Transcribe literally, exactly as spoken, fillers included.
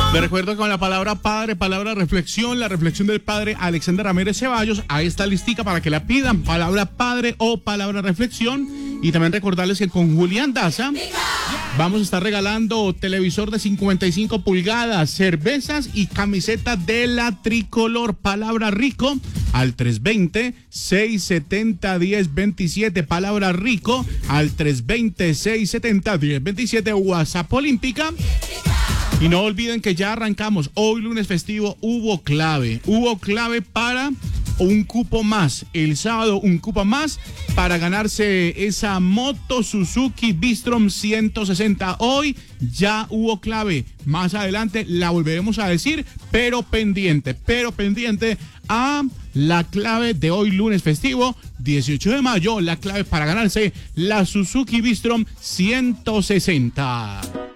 Les recuerdo que con la palabra padre, palabra reflexión, la reflexión del padre Alexander Ramírez Ceballos, ahí está listica para que la pidan, palabra padre o palabra reflexión. Y también recordarles que con Julián Daza vamos a estar regalando televisor de cincuenta y cinco pulgadas, cervezas y camisetas de la tricolor. Palabra rico al tres dos cero, seis siete cero, uno cero dos siete. Palabra rico al tres dos cero, seis siete cero, uno cero dos siete. WhatsApp Olímpica. Y no olviden que ya arrancamos. Hoy lunes festivo hubo clave. Hubo clave para un cupo más. El sábado un cupo más para ganarse esa moto Suzuki Bistrom ciento sesenta. Hoy ya hubo clave. Más adelante la volveremos a decir, pero pendiente, pero pendiente a la clave de hoy lunes festivo, dieciocho de mayo, la clave para ganarse la Suzuki Bistrom ciento sesenta.